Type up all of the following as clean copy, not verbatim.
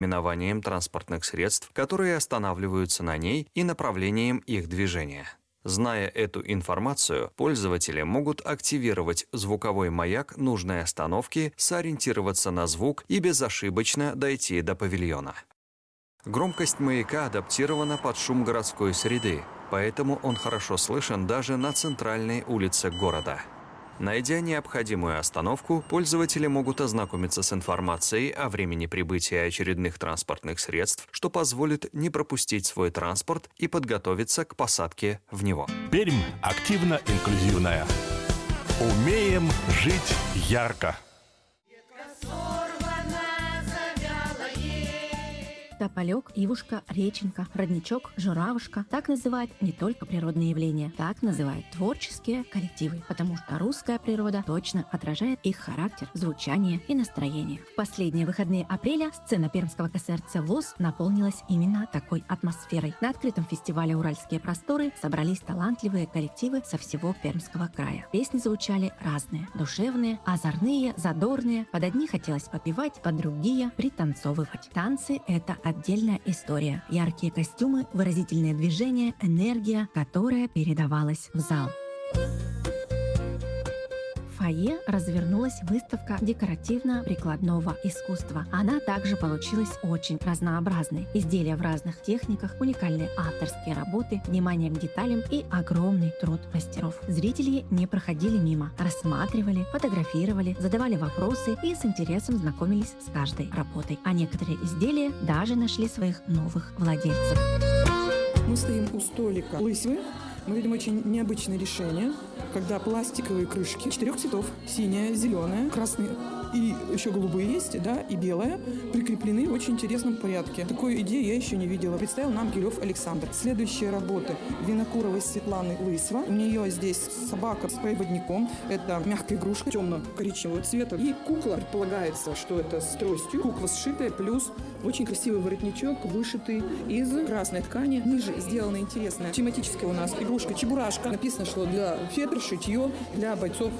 минованием транспортных средств, которые останавливаются на ней, и направлением их движения. Зная эту информацию, пользователи могут активировать звуковой маяк нужной остановки, сориентироваться на звук и безошибочно дойти до павильона. Громкость маяка адаптирована под шум городской среды, поэтому он хорошо слышен даже на центральной улице города. Найдя необходимую остановку, пользователи могут ознакомиться с информацией о времени прибытия очередных транспортных средств, что позволит не пропустить свой транспорт и подготовиться к посадке в него. Пермь активно-инклюзивная. Умеем жить ярко. Тополек, ивушка, реченька, родничок, журавушка. Так называют не только природные явления, так называют творческие коллективы, потому что русская природа точно отражает их характер, звучание и настроение. В последние выходные апреля сцена Пермского КСРЦ ВОС наполнилась именно такой атмосферой. На открытом фестивале «Уральские просторы» собрались талантливые коллективы со всего Пермского края. Песни звучали разные, душевные, озорные, задорные. Под одни хотелось попевать, под другие пританцовывать. Танцы — это отдельная история. Яркие костюмы, выразительные движения, энергия, которая передавалась в зал. В фойе развернулась выставка декоративно-прикладного искусства. Она также получилась очень разнообразной. Изделия в разных техниках, уникальные авторские работы, внимание к деталям и огромный труд мастеров. Зрители не проходили мимо, рассматривали, фотографировали, задавали вопросы и с интересом знакомились с каждой работой. А некоторые изделия даже нашли своих новых владельцев. Мы стоим у столика лысьвы. Мы видим очень необычное решение, когда пластиковые крышки 4 цветов, синяя, зеленая, красная и еще голубые есть, да, и белая, прикреплены в очень интересном порядке. Такой идеи я еще не видела. Представил нам Гилев Александр. Следующая работа Винокуровой Светланы Лысьва. У нее здесь собака с проводником. Это мягкая игрушка темно-коричневого цвета. И кукла, предполагается, что это с тростью. Кукла сшитая, плюс очень красивый воротничок, вышитый из красной ткани. Ниже сделана интересная тематическая у нас игрушка Чебурашка. Написано, что для фетр шитье для бойцов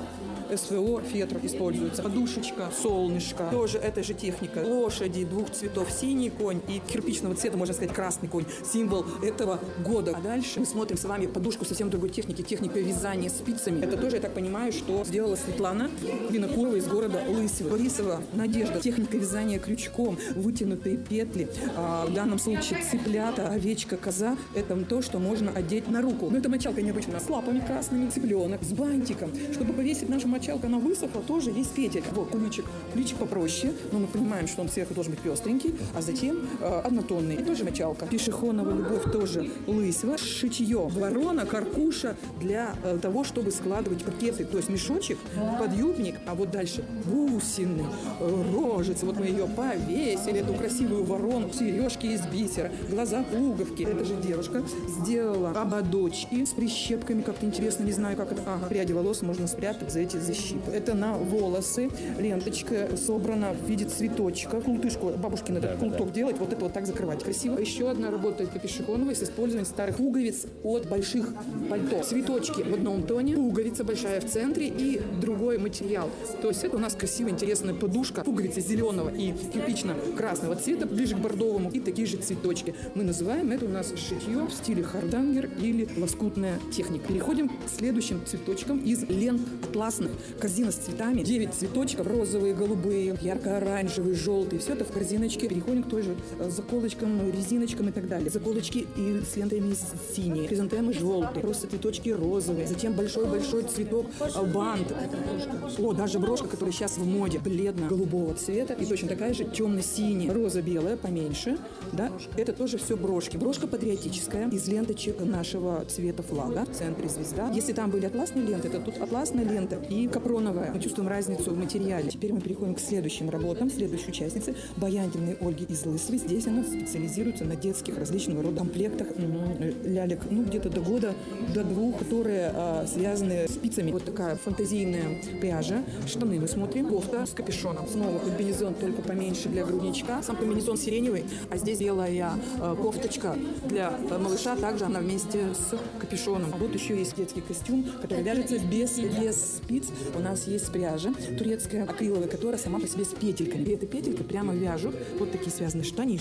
СВО фетр используется. Подушечка, солнышко. Тоже эта же техника. Лошади 2 цветов. Синий конь и кирпичного цвета, можно сказать, красный конь. Символ этого года. А дальше мы смотрим с вами подушку совсем другой техники. Техника вязания спицами. Это тоже, я так понимаю, что сделала Светлана Винокурова из города Лысьва. Борисова Надежда. Техника вязания крючком. Вытянутые петли. В данном случае цыплята, овечка, коза. Это то, что можно одеть на руку. Но это мочалка необычная. С лапами красными. Цыпленок. С бантиком. Чтобы повесить нашу мочалку, она высохла, тоже есть петелька. Вот ключик. Ключик попроще, но мы понимаем, что он сверху должен быть пестренький, а затем однотонный. И тоже мочалка. Пешехонова любовь тоже Лысьва. Шитье. Ворона, каркуша для того, чтобы складывать пакеты. То есть мешочек, подъюбник, а вот дальше бусины, рожицы. Вот мы ее повесили, эту красивую ворону. Сережки из бисера, глаза пуговки. Эта же девушка сделала ободочки с прищепками. Как-то интересно, не знаю, как это. Ага, пряди волос можно спрятать за эти защиты. Это на волосы. Ленточка собрана в виде цветочка. Култышку бабушкин этот култок делать, вот это вот так закрывать. Красиво. Еще одна работа Пешехоновой с использованием старых пуговиц от больших пальто. Цветочки в одном тоне, пуговица большая в центре и другой материал. То есть это у нас красивая, интересная подушка. Пуговицы зеленого и кирпично-красного цвета, ближе к бордовому, и такие же цветочки. Мы называем это у нас шитье в стиле хардангер или лоскутная техника. Переходим к следующим цветочкам из лент атласных. Корзина с цветами, 9 цветочков, розовые, голубые, ярко-оранжевые, желтые. Все это в корзиночке. Переходим к той же заколочкам, резиночкам и так далее. Заколочки и с лентами синие, хризантемы желтые, просто цветочки розовые. Затем большой-большой цветок, бант. О, даже брошка, которая сейчас в моде, бледно-голубого цвета. И точно такая же темно-синяя. Роза белая, поменьше. Да? Это тоже все брошки. Брошка патриотическая, из ленточек нашего цвета флага. В центре звезда. Если там были атласные ленты, то тут атласная лента и капроновая. Мы чувствуем разницу в материале. Теперь мы переходим к следующим работам. Следующей участнице Баяндиной Ольги из Лысьвы. Здесь она специализируется на детских различного рода комплектах лялек, где-то до года, до 2, которые связаны с спицами. Вот такая фантазийная пряжа. Штаны мы смотрим. Кофта с капюшоном. Снова комбинезон, только поменьше для грудничка. Сам комбинезон сиреневый, а здесь белая кофточка для малыша. Также она вместе с капюшоном. А вот еще есть детский костюм, который вяжется без спиц, У нас есть пряжа турецкая, акриловая, которая сама по себе с петельками. И эта петелька прямо вяжут вот такие связанные штанишки.